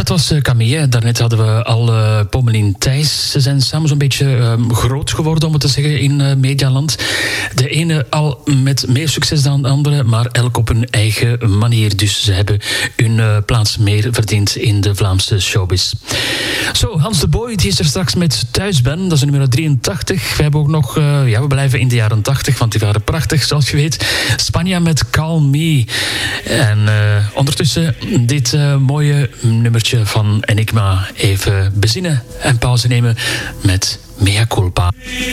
was Camille. Daarnet hadden we al Pommelien Thijs. Ze zijn samen zo'n beetje groot geworden, om het te zeggen, in Medialand. De ene al met meer succes dan de andere, maar elk op hun eigen manier. Dus ze hebben hun plaats meer verdiend in de Vlaamse showbiz. Zo, Hans de Boy, die is er straks met Thuis Ben. Dat is nummer 83. We hebben ook nog, we blijven in de jaren 80, want die waren prachtig, zoals je weet. Spanja met Call Me. En ondertussen dit mooie nummertje van Enigma even bezinnen en pauze nemen met Mea Culpa.